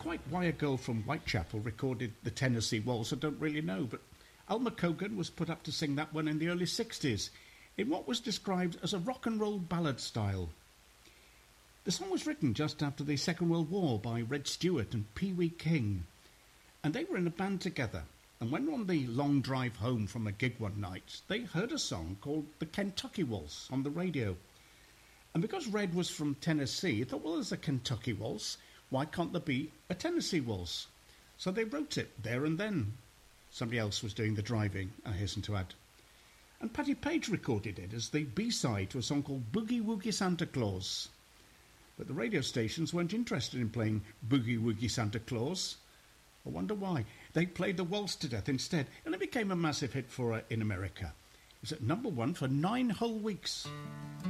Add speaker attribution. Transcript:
Speaker 1: quite why a girl from Whitechapel recorded the Tennessee Waltz, I don't really know, but Alma Cogan was put up to sing that one in the early 60s, in what was described as a rock and roll ballad style. The song was written just after the Second World War by Red Stewart and Pee Wee King, and they were in a band together, and when on the long drive home from a gig one night, they heard a song called the Kentucky Waltz on the radio. And because Red was from Tennessee, he thought, well, there's a Kentucky Waltz, why can't there be a Tennessee Waltz? So they wrote it there and then. Somebody else was doing the driving, I hasten to add. And Patti Page recorded it as the B-side to a song called Boogie Woogie Santa Claus. But the radio stations weren't interested in playing Boogie Woogie Santa Claus. I wonder why. They played the waltz to death instead, and it became a massive hit for her in America. It was at number 1 for 9 whole weeks.